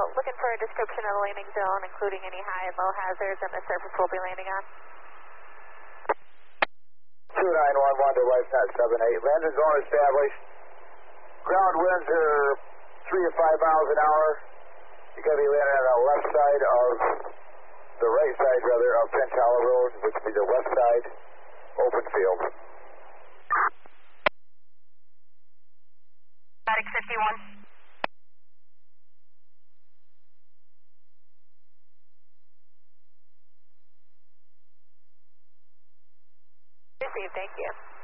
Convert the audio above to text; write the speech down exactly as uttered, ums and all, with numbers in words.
looking for a description of the landing zone, including any high and low hazards and the surface we'll be landing on. two nine one one to WiFi seven eight. Landing zone established. Ground winds are three to five miles an hour. You're going to be landing on the left side of, the right side rather, of Finch Hollow Road, which would be the west side, open field. Static fifty-one. Received, thank you.